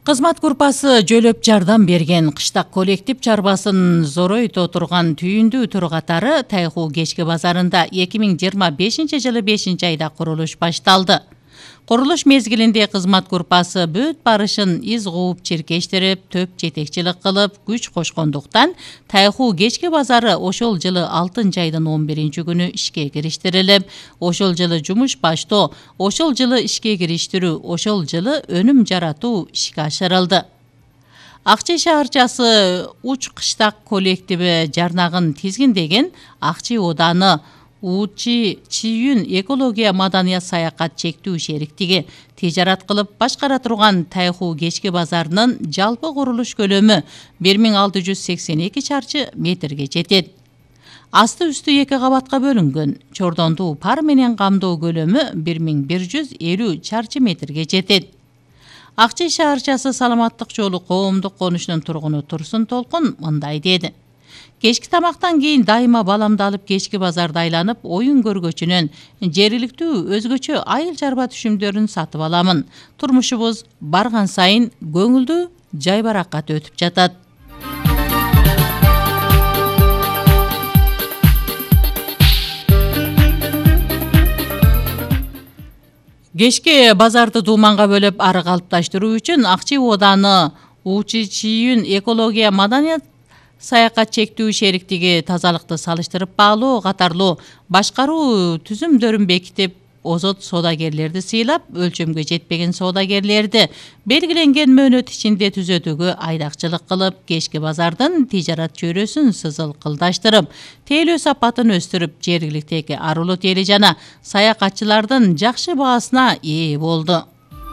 Кызмат группасы жөлөп жардам берген кыштак коллектив чарбасын зоройто турган түйүндүү тур катары Тайху кечки базарында 2025 жылы 5-айда курулуш башталды. Курулуш мезгилинде кызмат группасы бүт барышын из кууп чиркештирип, төп жетекчилик кылып, күч кошкондуктан Тайху кечки базары ошол жылы 6-айдын 11-күнү ишке кириштирилип, ошол жылы жумуш баштоо, ошол жылы ишке кириштирүү, ошол жылы өнүм жаратуу ишке ашырылды. Акчи шаарчасы Уч кыштак коллективи жарнагын тизгиндеген Акчи ооданы Учи Чийүн экология маданият саякат чектүү шериктиги тижарат кылып башкара турган Тайху кечки базарынын жалпы курулуш көлөмү 1682 чарчы метрге жетет. Асты үстү 2 кабатка бөлүнгөн. Чордонду пар менен камдоо көлөмү 1150 чарчы метрге жетет. Акчи шаарчасы Саламаттык жолу коомдук конушунун тургуну Турсун Толкун мындай деди. Кечки тамактан кийин дайыма баламды алып кечки базарда айланып, оюн көргөчүнөн жергиликтүү өзгөчө айыл чарба түшүмдөрүн сатып аламын. Турмушубуз барган сайын көңүлдүү, жайбаракат өтүп жатат. Кечки базарды дууманга бөлөп ары калыпташтыруу үчүн Акчи ооданы Учи Чийүн экология маданият саякат чектүү шериктиги тазалыкты салыштырып баалоо катарлуу башкаруу түзүмдөрүн бекитип, озот соодагерлерди сыйлап, өлчөмгө жетпеген соодагерлерди белгиленген мөөнөт ичинде түзөтүүгө айдакчылык кылып, кечки базардын тижарат чөйрөсүн сызылкылдаштырып, тейлөө сапатын өстүрүп, жергиликтеги арулуу тели жана саякатчылардын жакшы баасына ээ болду.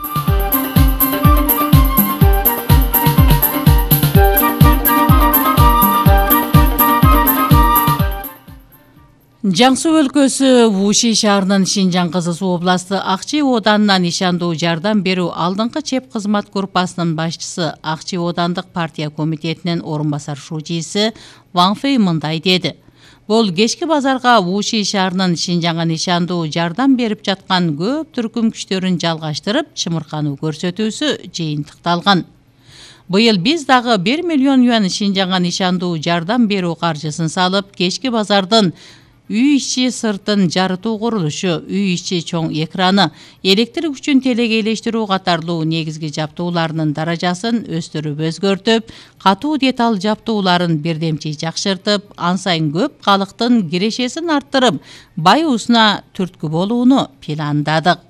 Жаңсу өлкөсү Вуши шаарынын Шинжаң Кызыл Суу областы Акчи оодарынан ишандуу жардам берүү алдыңкы чеп кызмат группасынын башчысы, Акчи оодандык партия комитетинин орун басар шужиси Ван Фэй мындай деди. Бул кечки базарга Вуши шаарынын Шинжаңга ишандуу жардам берип жаткан көп түркүм күчтөрүн жалгаштырып, чымыркануу көрсөтүүсү жыйынтыкталган. Быйыл биз дагы 1 миллион юан Шинжаңга ишандуу жардам берүү каржысын салып, кечки базардын үй ичи сыртын жарытуу курулушу, үй ичи чоң экраны, электр күчүн телегейлештирүү катарлуу негизги жаптууларынын даражасын өстүрүп өзгөртүп, катуу деталь жаптууларын бирдемчи жакшыртып, ан сайын көп калктын кирешесин арттырып, байуусуна түрткү болууну пландадык.